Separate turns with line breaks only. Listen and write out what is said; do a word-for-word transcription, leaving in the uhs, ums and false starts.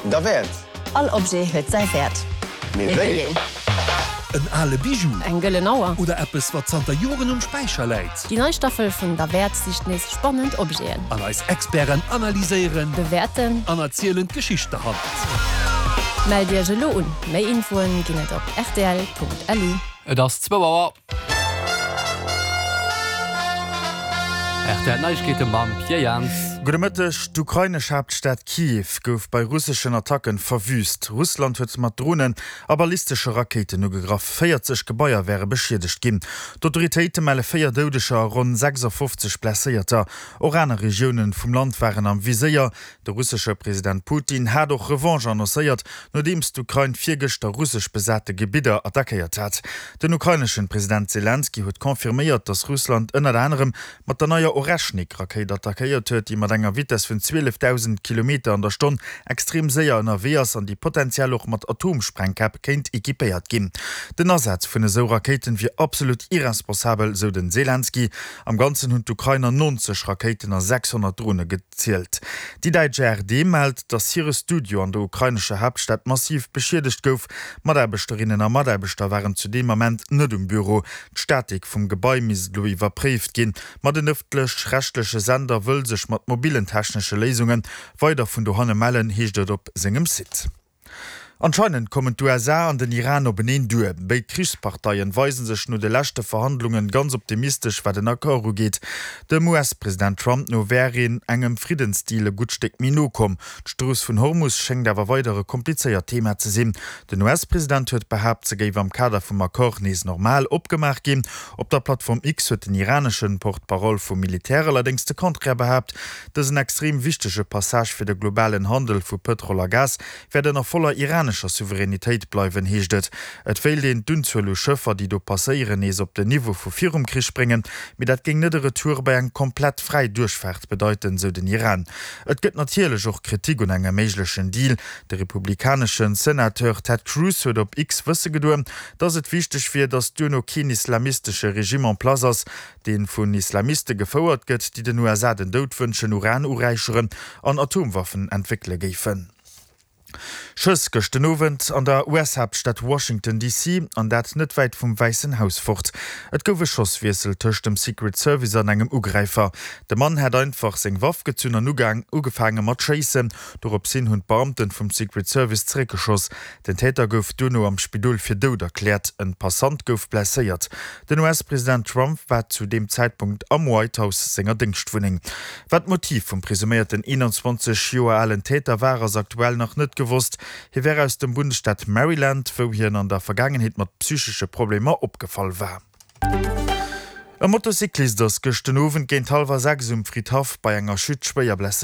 Da Wert.
All Obje huet sei Wert.
Ein alle Bijou
Eng Gëllenauer.
oder etwas, was Santa Joren um Speicher leiht.
Die neue Staffel vun der Wert sich nes spannend Objeen.
An als Experten analysieren,
Bewerten,
an erzählen Geschichte hat.
meld Dir gelo un. Méi Infoen ginnet op r t l punkt l u.
Das zwei Bauer. Echt der Neuigkeiten Mam Pierre Jans.
Gudemëttech d'Ukrainesch Hauptstadt Kiew gouf bei russsischen Attacken verwüst. Russland huet mat Drohnen a ballistische Raketen ugegraf feiertzig Gebäier wäre beschiedecht ginn. D'Autoritéite melle féier deudescher rund sechsundfünfzig Pläceierter Oraner Regionen vum Land waren am Viséier. Der russische Präsident Putin hat doch Revanche annoncéiert, nodems d'Ukraine virgechter russsisch besatte Gebieter attackiert hat. Den ukrainischen Präsident Zelensky huet konfirmiert, dass Russland ënner anderem mat der neuer Oreschnik-Rakete attackiert huet, die mat enger Wites vun zwölftausend Kilometer an der Stunde extrem séier ennnerweers an die potenziell auch mat Atomsprengkap kennt ekipéiert ginn. Den Ersatz vun so Raketen wie absolut irresponsabel, so den Zelensky. Am ganzen hunn d'Ukrainer neunzig Raketen an sechshundert Drohne gezielt. Die Deutsche R D meldt, dass ihre Studio an der ukrainische Hauptstadt massiv beschiedigt gouf. Maderbesterinnen a Maderbeter waren zu dem Moment net im Büro. D'Statik vum Gebäi mis Louis verbrieft ginn. mat den ëftlech rechtliche Sender wëll sech mat mobilen technische Lesungen weiter vun der Hanne Mellen hecht op segem Sit. Anscheinend kommen d'U S A an den Iran op beneen due. Bei Kriegsparteien weisen sech no de lächte Verhandlungen ganz optimistisch, wat den Akkoru geht. Dem U S-Präsident Trump no wärin engem Friedensstile gutsteck Mino kom. D'Struss vun Hormus schenkt awer weitere komplizéier Thema ze sinn. Den U S-Präsident huet behaupt ze géif am Kader vum Akkor nees normal opgemacht gin. Op der Plattform X huet den iranischen Portparol vum Militär allerdings de Konträ behaupt. Das een extrem wichtige Passage fir de globalen Handel vu Petrol a Gas werden er voller iranischer Souveränitéit bleiwen heeschtet. Et fehlt den dünzwello Schëffer, die do passeieren ees op de Niveau vu Firum Krich springen, mit dat ging net Retour bei eng komplett frei Durchfahrt bedeuten so den Iran. Et gëtt natierlech och Kritik un enger méiglechen Deal. De republikanischen Senateur Ted Cruz huet op X wësse geduem, dats et wichtech fir dats duno kin islamistische Regime an Plazas, den vun Islamiste gefouert gëtt, die den U S A den Doudwënschen Uran ureicheren an Atomwaffen entwickle géiffen. Schëss gëchten Owend an der U S-Hauptstadt Washington D C an dat net weit vum Weißen Haus fort. Et goufe Schosswiesel töcht dem Secret Service an engem Ugreifer. De Mann hat einfach seg Waff gezünner Ugang ugefangen mat Chasen, dorop sinn hunn Beamten vum Secret Service zréckgeschoss. Den Täter gouf duno am Spidol fir doud erklärt, en Passant gouf blesséiert. Den U S-Präsident Trump war zu dem Zeitpunkt am White House senger Dingstwuning. Wat Motiv vum presumierten einundzwanzig Joer allen Täter war ass aktuell noch net gewusst. Hier wäre aus dem Bundesstaat Maryland, wo hier an der Vergangenheit mit psychische Probleme aufgefallen war. Ein Motorcyklist das gestern Abend gegen halb sechs um Friedhof bei einer Schützschweier